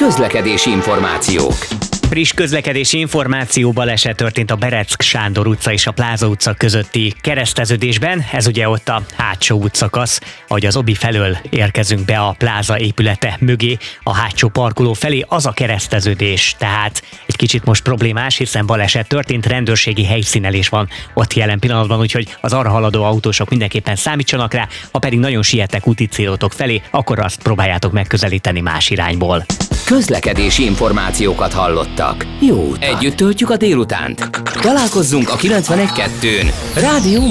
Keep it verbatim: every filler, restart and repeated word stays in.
Közlekedési információk. Friss közlekedési információ: baleset történt a Bereck Sándor utca és a Pláza utca közötti kereszteződésben. Ez ugye ott a hátsó útszakasz, ahogy az Obi felől érkezünk be a Pláza épülete mögé, a hátsó parkoló felé, az a kereszteződés. Tehát egy kicsit most problémás, hiszen baleset történt, rendőrségi helyszínelés van ott jelen pillanatban, úgyhogy az arra haladó autósok mindenképpen számítsanak rá, ha pedig nagyon sietek úti célotok felé, akkor azt próbáljátok megközelíteni más irányból. Közlekedési információkat hallottak. Jó utat! Együtt töltjük a délutánt. Találkozzunk a kilencvenegy kettőn. Rádió